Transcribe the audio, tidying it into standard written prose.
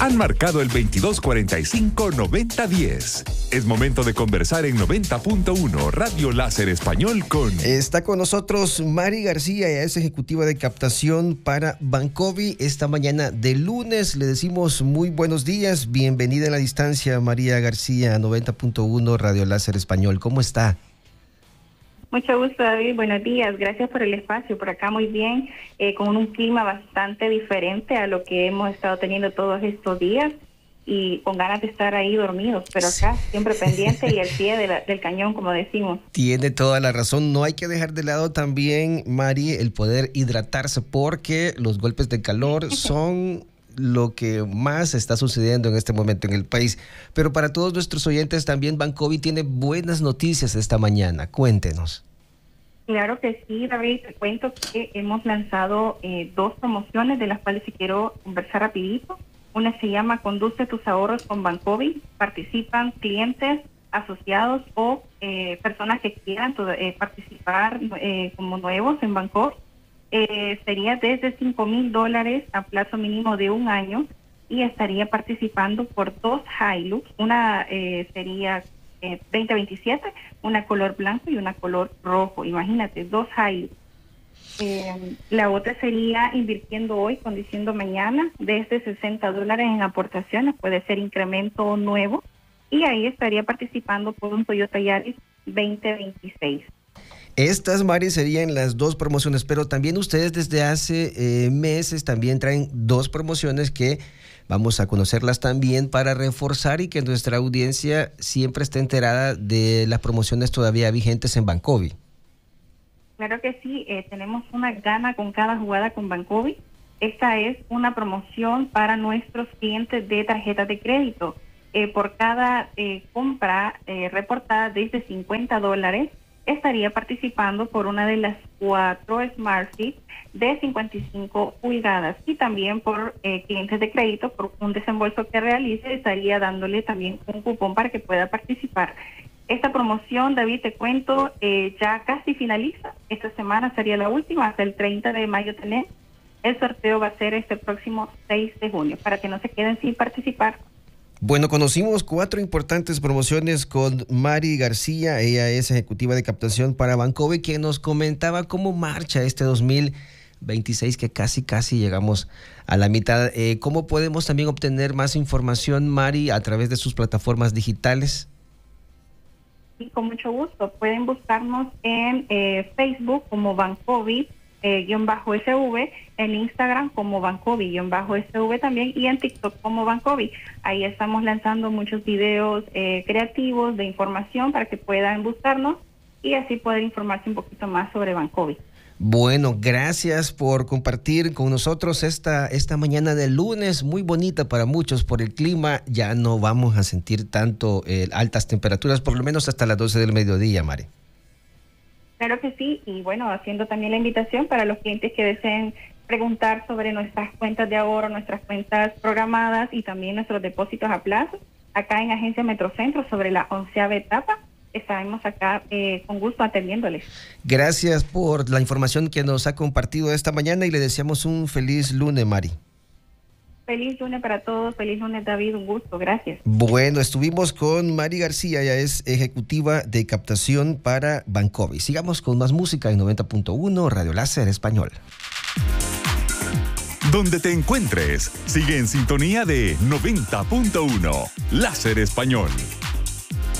Han marcado el 2245-9010. Es momento de conversar en 90.1 Radio Láser Español con... Está con nosotros Mari García, ella es ejecutiva de captación para Bancovi. Esta mañana de lunes le decimos muy buenos días. Bienvenida a la distancia, María García, 90.1 Radio Láser Español. ¿Cómo está? Mucho gusto, David. Buenos días. Gracias por el espacio. Por acá muy bien, con un clima bastante diferente a lo que hemos estado teniendo todos estos días y con ganas de estar ahí dormidos, pero acá siempre pendiente y al pie del cañón, como decimos. Tiene toda la razón. No hay que dejar de lado también, Mari, el poder hidratarse porque los golpes de calor son... lo que más está sucediendo en este momento en el país. Pero para todos nuestros oyentes también Bancovi tiene buenas noticias esta mañana. Cuéntenos. Claro que sí, David. Te cuento que hemos lanzado 2 promociones de las cuales si quiero conversar rapidito. Una se llama Conduce tus ahorros con Bancovi. Participan clientes, asociados o personas que quieran participar como nuevos en Bancovi. Sería desde $5,000 a plazo mínimo de 1 año y estaría participando por 2 Hilux. Una sería 2027, una color blanco y una color rojo. Imagínate, 2 Hilux. La otra sería invirtiendo hoy, condiciendo mañana, desde $60 en aportaciones, puede ser incremento nuevo, y ahí estaría participando por un Toyota Yaris 2026. Estas, Mari, serían las 2 promociones, pero también ustedes desde hace meses también traen 2 promociones que vamos a conocerlas también para reforzar y que nuestra audiencia siempre esté enterada de las promociones todavía vigentes en Bancovi. Claro que sí, tenemos una gana con cada jugada con Bancovi. Esta es una promoción para nuestros clientes de tarjetas de crédito. Por cada compra reportada desde $50, estaría participando por una de las 4 SmartFit de 55 pulgadas y también por clientes de crédito, por un desembolso que realice, estaría dándole también un cupón para que pueda participar. Esta promoción, David, te cuento, ya casi finaliza. Esta semana sería la última, hasta el 30 de mayo tenemos. El sorteo va a ser este próximo 6 de junio, para que no se queden sin participar. Bueno, conocimos 4 importantes promociones con Mari García. Ella es ejecutiva de captación para Bancovi, que nos comentaba cómo marcha este 2026, que casi llegamos a la mitad. ¿Cómo podemos también obtener más información, Mari, a través de sus plataformas digitales? Sí, con mucho gusto. Pueden buscarnos en Facebook como Bancovi _SV, en Instagram como Bancovi_SV también, y en TikTok como Bancovi. Ahí estamos lanzando muchos videos creativos de información para que puedan buscarnos y así poder informarse un poquito más sobre Bancovi. Bueno, gracias por compartir con nosotros esta mañana de lunes, muy bonita para muchos por el clima. Ya no vamos a sentir tanto altas temperaturas, por lo menos hasta las 12 del mediodía, Mari. Claro que sí, y bueno, haciendo también la invitación para los clientes que deseen preguntar sobre nuestras cuentas de ahorro, nuestras cuentas programadas y también nuestros depósitos a plazo, acá en Agencia Metrocentro sobre la 11ª etapa, estaremos acá con gusto atendiéndoles. Gracias por la información que nos ha compartido esta mañana y le deseamos un feliz lunes, Mari. Feliz lunes para todos, feliz lunes, David, un gusto, gracias. Bueno, estuvimos con Mari García, ella es ejecutiva de captación para Bancovi. Sigamos con más música en 90.1 Radio Láser Español. Donde te encuentres, sigue en sintonía de 90.1 Láser Español.